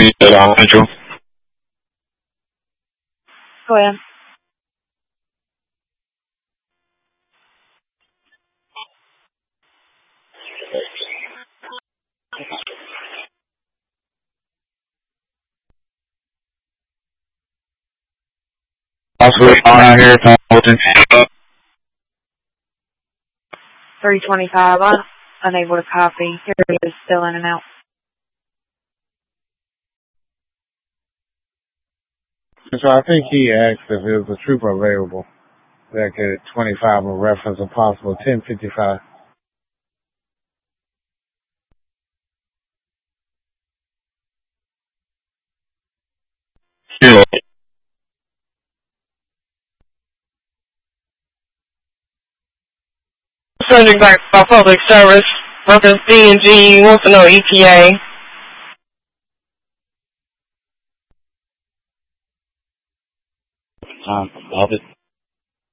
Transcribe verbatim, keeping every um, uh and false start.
three on Central. Go ahead. Also, out here from Wilton. three twenty-five. I'm unable to copy. Here is still in and out. So I think he asked if there was a trooper available that could twenty-five will reference a possible ten fifty-five. Sure. Subject back by public service, reference D and G, wants to know E T A. Um, office.